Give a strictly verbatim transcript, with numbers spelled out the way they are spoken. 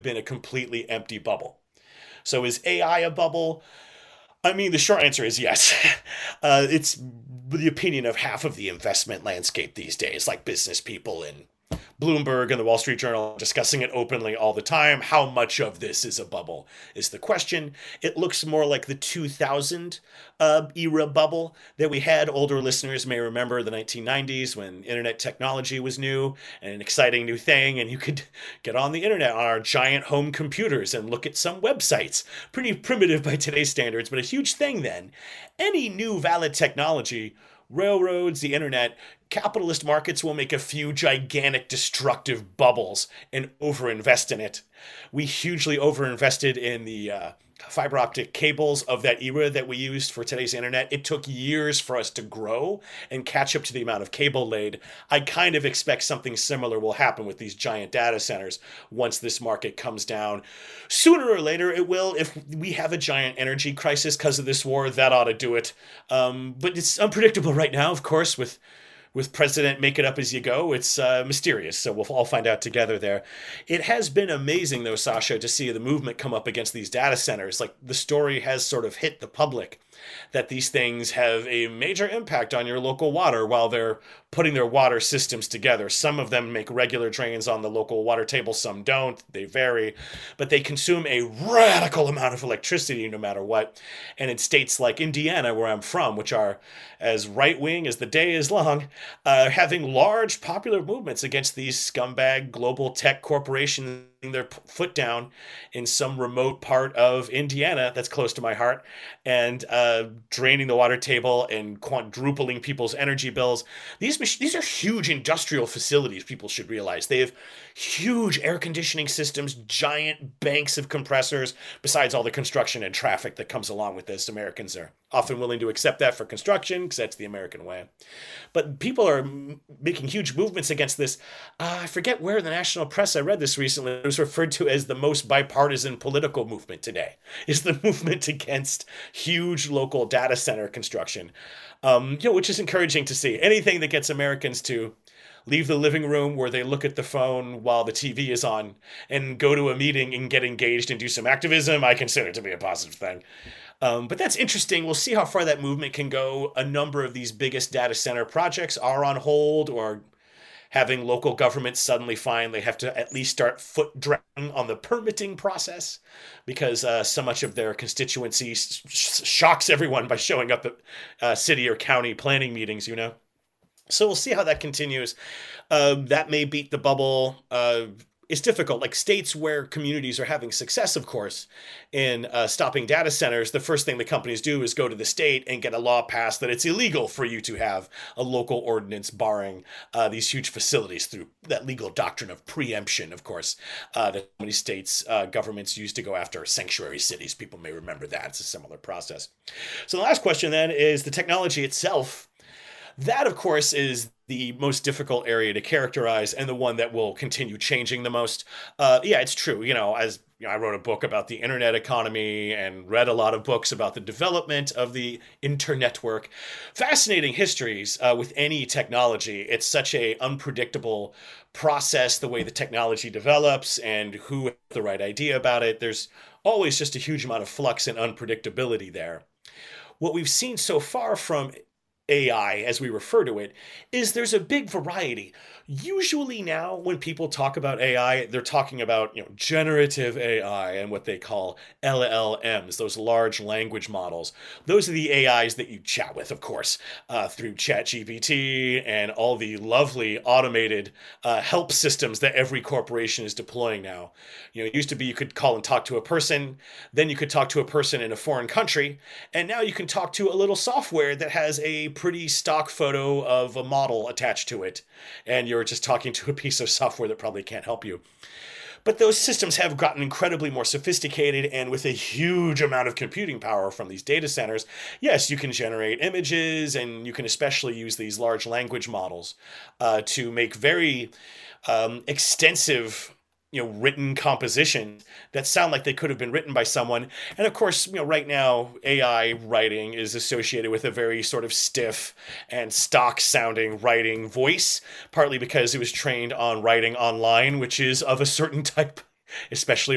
been a completely empty bubble. So is A I a bubble? I mean, the short answer is yes. Uh, it's the opinion of half of the investment landscape these days, like business people and Bloomberg and the Wall Street Journal discussing it openly all the time. How much of this is a bubble is the question. It looks more like the two thousand uh, era bubble that we had. Older listeners may remember the nineteen nineties when internet technology was new and an exciting new thing, and you could get on the internet on our giant home computers and look at some websites. Pretty primitive by today's standards, but a huge thing then. Any new valid technology, railroads, the internet, capitalist markets will make a few gigantic destructive bubbles and overinvest in it. We hugely overinvested in the uh, fiber optic cables of that era that we used for today's internet. It took years for us to grow and catch up to the amount of cable laid. I kind of expect something similar will happen with these giant data centers once this market comes down. Sooner or later it will. If we have a giant energy crisis because of this war, that ought to do it. Um, but it's unpredictable right now, of course, with with President Make It Up As You Go. It's uh, mysterious, so we'll all find out together there. It has been amazing, though, Sasha, to see the movement come up against these data centers. Like, the story has sort of hit the public that these things have a major impact on your local water while they're putting their water systems together. Some of them make regular drains on the local water table, some don't. They vary, but they consume a radical amount of electricity no matter what. And in states like Indiana, where I'm from, which are as right-wing as the day is long, uh, having large popular movements against these scumbag global tech corporations their foot down in some remote part of Indiana that's close to my heart and uh, draining the water table and quadrupling people's energy bills. These these are huge industrial facilities, people should realize. They have huge air conditioning systems, giant banks of compressors, besides all the construction and traffic that comes along with this. Americans are often willing to accept that for construction because that's the American way. But people are making huge movements against this. Uh, I forget where in the national press I read this recently. It was referred to as the most bipartisan political movement today, is the movement against huge local data center construction, um, you know, which is encouraging to see. Anything that gets Americans to leave the living room where they look at the phone while the T V is on and go to a meeting and get engaged and do some activism, I consider to be a positive thing. Um, but that's interesting. We'll see how far that movement can go. A number of these biggest data center projects are on hold or having local governments suddenly find they have to at least start foot dragging on the permitting process because uh, so much of their constituency sh- shocks everyone by showing up at uh, city or county planning meetings, you know? So we'll see how that continues. Uh, that may beat the bubble. Uh, it's difficult. Like states where communities are having success, of course, in uh, stopping data centers, the first thing the companies do is go to the state and get a law passed that it's illegal for you to have a local ordinance barring uh, these huge facilities through that legal doctrine of preemption, of course, uh, that many states' uh, governments used to go after sanctuary cities. People may remember that. It's a similar process. So the last question then is the technology itself. That, of course, is the most difficult area to characterize and the one that will continue changing the most. Uh, yeah, it's true. You know, as you know, I wrote a book about the internet economy and read a lot of books about the development of the internetwork. Fascinating histories uh, with any technology. It's such a unpredictable process, the way the technology develops and who has the right idea about it. There's always just a huge amount of flux and unpredictability there. What we've seen so far from A I, as we refer to it, is there's a big variety. Usually now when people talk about A I, they're talking about, you know, generative A I and what they call L L Ms, those large language models. Those are the A Is that you chat with, of course, uh, through ChatGPT and all the lovely automated uh, help systems that every corporation is deploying now. You know, it used to be you could call and talk to a person, then you could talk to a person in a foreign country, and now you can talk to a little software that has a pretty stock photo of a model attached to it, and you're just talking to a piece of software that probably can't help you. But those systems have gotten incredibly more sophisticated, and with a huge amount of computing power from these data centers, yes, you can generate images, and you can especially use these large language models uh, to make very um, extensive, you know, written compositions that sound like they could have been written by someone. And of course, you know, right now, A I writing is associated with a very sort of stiff and stock sounding writing voice, partly because it was trained on writing online, which is of a certain type, especially